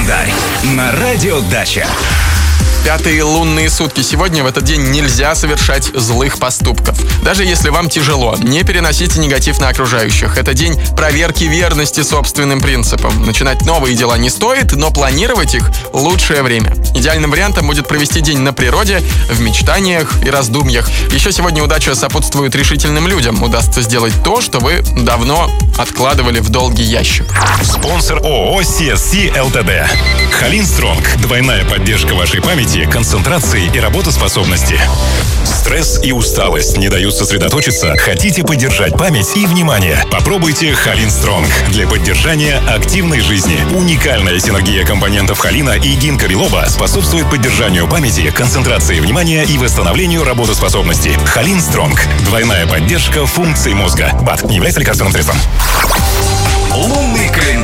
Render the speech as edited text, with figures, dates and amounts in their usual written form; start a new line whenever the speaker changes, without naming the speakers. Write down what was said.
Календарь на радио Дача.
Пятые лунные сутки. Сегодня в этот день нельзя совершать злых поступков. Даже если вам тяжело, не переносите негатив на окружающих. Это день проверки верности собственным принципам. Начинать новые дела не стоит, но планировать их – лучшее время. Идеальным вариантом будет провести день на природе, в мечтаниях и раздумьях. Еще сегодня удача сопутствует решительным людям. Удастся сделать то, что вы давно откладывали в долгий ящик.
Спонсор ООО CSC ЛТД. Халин Стронг. Двойная поддержка вашей памяти, концентрации и работоспособности. Стресс и усталость не дают сосредоточиться? Хотите поддержать память и внимание? Попробуйте Халин Стронг для поддержания активной жизни. Уникальная синергия компонентов холина и гинка билоба способствует поддержанию памяти, концентрации внимания и восстановлению работоспособности. Халин Стронг. Двойная поддержка функций мозга. БАД не является лекарственным средством.
Лунный календарь.